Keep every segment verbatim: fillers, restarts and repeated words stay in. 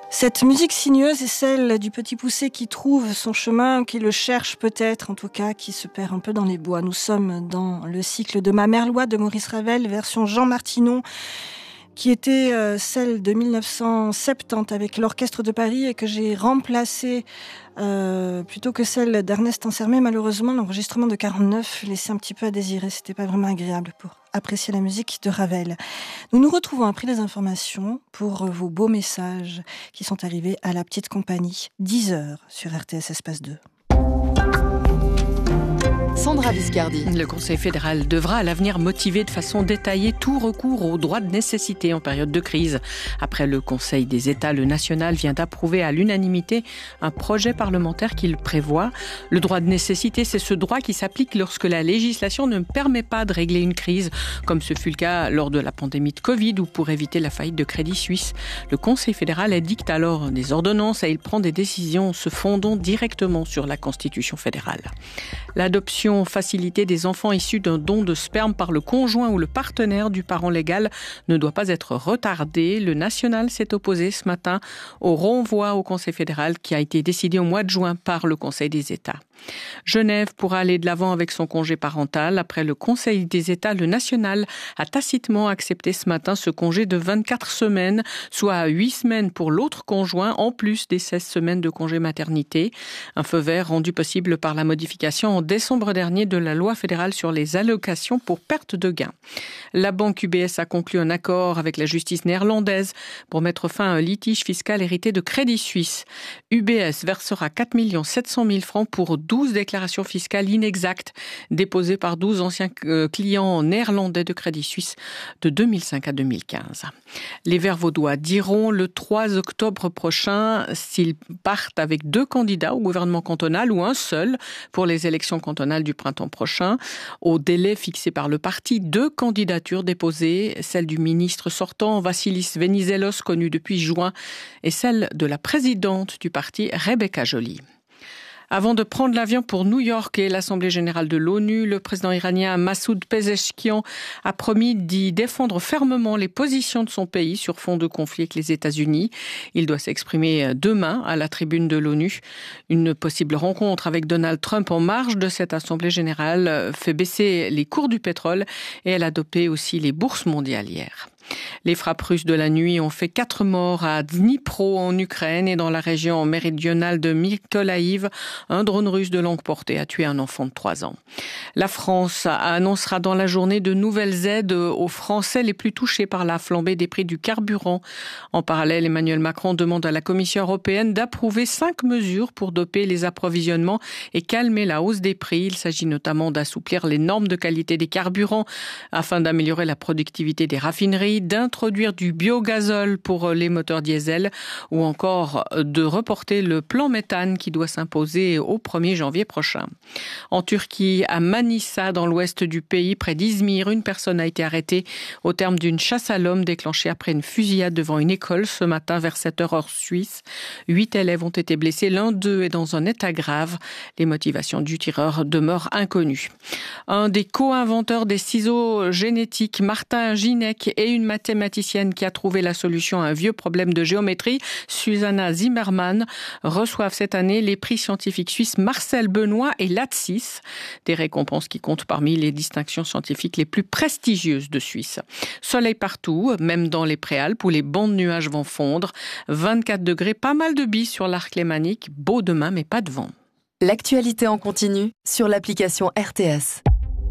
Cette musique sinueuse est celle du petit poussé qui trouve son chemin, qui le cherche peut-être, en tout cas, qui se perd un peu dans les bois. Nous sommes dans le cycle de Ma mère loi de Maurice Ravel, version Jean Martinon, qui était euh, celle de mille neuf cent soixante-dix avec l'Orchestre de Paris et que j'ai remplacée euh, plutôt que celle d'Ernest Ansermet. Malheureusement, l'enregistrement de quarante-neuf laissait un petit peu à désirer. C'était pas vraiment agréable pour apprécier la musique de Ravel. Nous nous retrouvons après les informations pour vos beaux messages qui sont arrivés à la petite compagnie. dix heures sur R T S Espace deux. Sandra Viscardi. Le Conseil fédéral devra à l'avenir motiver de façon détaillée tout recours au droit de nécessité en période de crise. Après le Conseil des États, le national vient d'approuver à l'unanimité un projet parlementaire qui le prévoit. Le droit de nécessité, c'est ce droit qui s'applique lorsque la législation ne permet pas de régler une crise, comme ce fut le cas lors de la pandémie de Covid ou pour éviter la faillite de Crédit Suisse. Le Conseil fédéral édicte alors des ordonnances et il prend des décisions se fondant directement sur la Constitution fédérale. L'adoption facilitée des enfants issus d'un don de sperme par le conjoint ou le partenaire du parent légal ne doit pas être retardée. Le national s'est opposé ce matin au renvoi au Conseil fédéral qui a été décidé au mois de juin par le Conseil des États. Genève pourra aller de l'avant avec son congé parental. Après le Conseil des États, le national a tacitement accepté ce matin ce congé de vingt-quatre semaines, soit huit semaines pour l'autre conjoint, en plus des seize semaines de congé maternité. Un feu vert rendu possible par la modification en décembre dernier de la loi fédérale sur les allocations pour perte de gains. La banque U B S a conclu un accord avec la justice néerlandaise pour mettre fin à un litige fiscal hérité de Crédit Suisse. U B S versera quatre millions sept cent mille francs pour douze déclarations fiscales inexactes déposées par douze anciens clients néerlandais de Crédit Suisse de deux mille cinq à deux mille quinze. Les Verts vaudois diront le trois octobre prochain s'ils partent avec deux candidats au gouvernement cantonal ou un seul pour les élections cantonales du printemps prochain. Au délai fixé par le parti, deux candidatures déposées, celle du ministre sortant Vassilis Venizelos, connu depuis juin, et celle de la présidente du parti Rebecca Joly. Avant de prendre l'avion pour New York et l'Assemblée générale de l'ONU, le président iranien Massoud Pezeshkian a promis d'y défendre fermement les positions de son pays sur fond de conflit avec les États-Unis. Il doit s'exprimer demain à la tribune de l'ONU. Une possible rencontre avec Donald Trump en marge de cette Assemblée générale fait baisser les cours du pétrole et elle a dopé aussi les bourses mondiales hier. Les frappes russes de la nuit ont fait quatre morts à Dnipro en Ukraine et dans la région méridionale de Mykolaïv. Un drone russe de longue portée a tué un enfant de trois ans. La France annoncera dans la journée de nouvelles aides aux Français les plus touchés par la flambée des prix du carburant. En parallèle, Emmanuel Macron demande à la Commission européenne d'approuver cinq mesures pour doper les approvisionnements et calmer la hausse des prix. Il s'agit notamment d'assouplir les normes de qualité des carburants afin d'améliorer la productivité des raffineries, d'introduire du biogazole pour les moteurs diesel ou encore de reporter le plan méthane qui doit s'imposer au premier janvier prochain. En Turquie, à Manisa, dans l'ouest du pays, près d'Izmir, une personne a été arrêtée au terme d'une chasse à l'homme déclenchée après une fusillade devant une école ce matin vers sept heures heure suisse. Huit élèves ont été blessés, l'un d'eux est dans un état grave. Les motivations du tireur demeurent inconnues. Un des co-inventeurs des ciseaux génétiques, Martin Ginec, et une mathématicienne qui a trouvé la solution à un vieux problème de géométrie, Susanna Zimmermann, reçoivent cette année les prix scientifiques suisses Marcel Benoît et Latsis, des récompenses qui comptent parmi les distinctions scientifiques les plus prestigieuses de Suisse. Soleil partout, même dans les préalpes où les bancs de nuages vont fondre. vingt-quatre degrés, pas mal de bis sur l'arc lémanique, beau demain mais pas de vent. L'actualité en continu sur l'application R T S.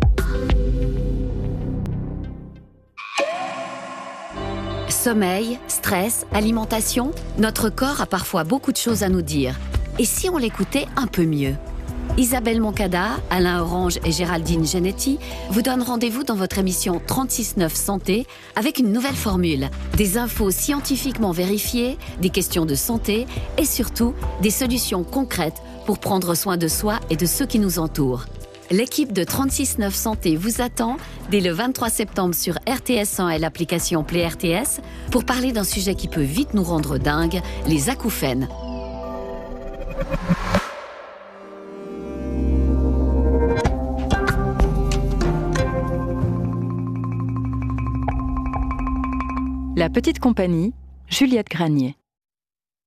Sommeil, stress, alimentation, notre corps a parfois beaucoup de choses à nous dire. Et si on l'écoutait un peu mieux ? Isabelle Moncada, Alain Orange et Géraldine Genetti vous donnent rendez-vous dans votre émission trente-six neuf Santé avec une nouvelle formule. Des infos scientifiquement vérifiées, des questions de santé et surtout des solutions concrètes pour prendre soin de soi et de ceux qui nous entourent. L'équipe de trente-six neuf Santé vous attend dès le vingt-trois septembre sur R T S un et l'application Play R T S pour parler d'un sujet qui peut vite nous rendre dingues, les acouphènes. La petite compagnie, Juliette Granier.